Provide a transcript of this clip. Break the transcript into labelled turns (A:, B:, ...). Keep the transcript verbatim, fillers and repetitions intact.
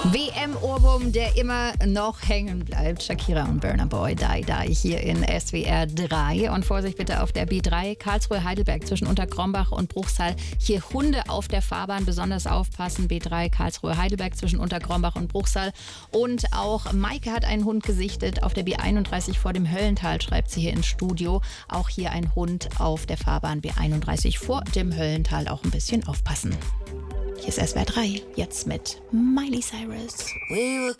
A: W M-Ohrwurm, der immer noch hängen bleibt. Shakira und Burna Boy, Die Die hier in S W R drei. Und Vorsicht bitte auf der B drei, Karlsruhe-Heidelberg zwischen Unterkrombach und Bruchsal. Hier Hunde auf der Fahrbahn, besonders aufpassen. B drei, Karlsruhe-Heidelberg zwischen Unterkrombach und Bruchsal. Und auch Maike hat einen Hund gesichtet auf der B einunddreißig vor dem Höllental, schreibt sie hier ins Studio. Auch hier ein Hund auf der Fahrbahn B einunddreißig vor dem Höllental. Auch ein bisschen aufpassen. Hier ist S W R drei, jetzt mit Miley Cyrus.
B: We were